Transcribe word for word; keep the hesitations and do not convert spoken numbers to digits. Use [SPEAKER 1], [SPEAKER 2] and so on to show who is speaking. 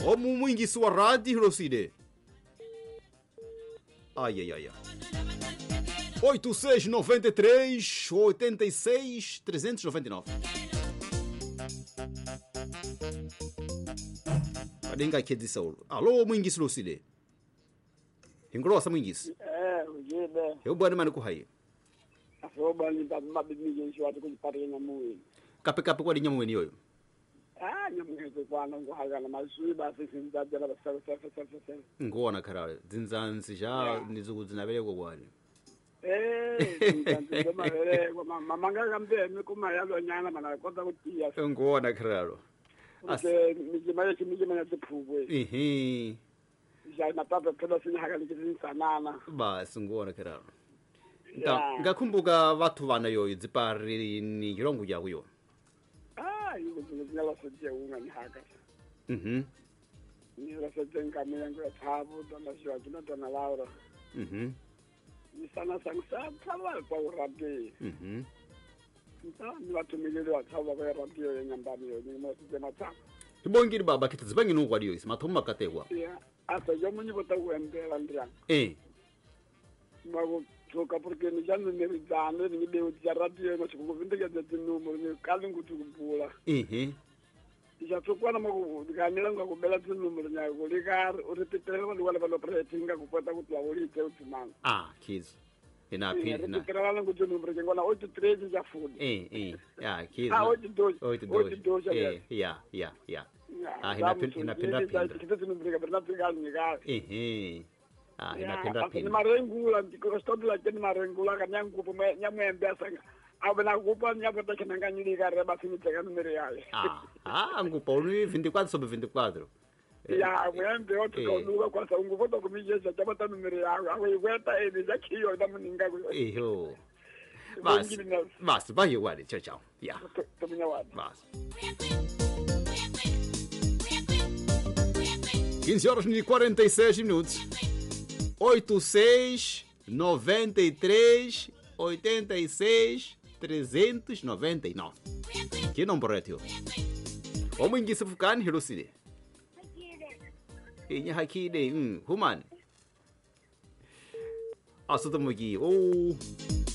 [SPEAKER 1] Omu mwingi suwa radi Roside. Ai, ai, ai. oito seis nove três oito seis três nove nove. Adenga kedi saul. Alô, mwingisi Roside. Ingrosa mwingisi.
[SPEAKER 2] Eh, ujebe.
[SPEAKER 1] Eu bwana mani kuhai.
[SPEAKER 2] Asoba ni baba bibi jeshi watu kujipata na muwe.
[SPEAKER 1] Kape kape kwa dinyamu weni yoyo.
[SPEAKER 2] Ah, nyamuwe kwa na nguhaga na mazui basi sinzabya la basaka sasa sasa.
[SPEAKER 1] Ngona karale. Zinzansi ja nizugu zinabele kwa kwani.
[SPEAKER 2] Eh, zinzansi kama vile kwa mama ngaka mbeme kuma yalo nyana mana kota kutia.
[SPEAKER 1] Ngona karale.
[SPEAKER 2] Ase mijima kimijima na tupugwe.
[SPEAKER 1] Ehe.
[SPEAKER 2] Ja na papa pela sinahaga nikizinsanana.
[SPEAKER 1] Basi ngona karale. Nga ngakumbuka watu vana yoyo dzipari ni kirongo ya kuyo.
[SPEAKER 2] Ah, yuko ngala soje unga ni haka.
[SPEAKER 1] Mhm.
[SPEAKER 2] Ni la soje ngami yangu ya thabu dona shwa kina dona Laura.
[SPEAKER 1] Mhm.
[SPEAKER 2] Ni sana sana sana kwa urabi.
[SPEAKER 1] Mhm.
[SPEAKER 2] Nta ni watu milele wa thabu kwa urabi yo nyambani yo ni mo sema thabu.
[SPEAKER 1] Ibongiri baba kitizibangi no kwaliyo isima thoma katewa.
[SPEAKER 2] Yeah, asa yo munyi bota kuembela ndira.
[SPEAKER 1] Eh.
[SPEAKER 2] Mago toka porque ni jana ni rizane ni be utia radio no chikuvinda ya numero ni kalingu tukubula.
[SPEAKER 1] Ehe.
[SPEAKER 2] Ya tukwana mago dikanela ngo kubela numero nya kulikar uripitela ngo wala balo pretinga kupata kutwa ulite utimanga.
[SPEAKER 1] Ah, kids. Ina pin na.
[SPEAKER 2] Uripitela ngo numero ngo na oito três ya food.
[SPEAKER 1] Eh eh. Ya kids.
[SPEAKER 2] Ah, oito dois.
[SPEAKER 1] oito dois. Eh, ya ya ya. Ah, ina pin ina pin rapid.
[SPEAKER 2] Kitu numero ga bernat gal ni gal.
[SPEAKER 1] Ehe. Ah, ina pin rapid.
[SPEAKER 2] Ni marengula ndiko stodula keni marengula kanyangu pume nyamwembe asanga. Abana kupa nyapata kinanga nyili kare basi niteka numero yale.
[SPEAKER 1] Ah, ah, ngupa uni vinte e quatro sobre vinte e quatro.
[SPEAKER 2] Ya, mwembe otu konuka kwa sa ngufoto kumijesha chapata numero yangu. Awe iweta eni zakiyo ida muninga kuyo.
[SPEAKER 1] Eho. Basi, basi, vai wale, tchau tchau. Ya.
[SPEAKER 2] Tominya wadi.
[SPEAKER 1] Basi. quinze horas e quarenta e seis minutos. oito seis nove três oito seis três nove nove. Que número é teu? O mwingi sifukani Hiroside. Inya hakide, hum, human. Asuto mugi. Oh.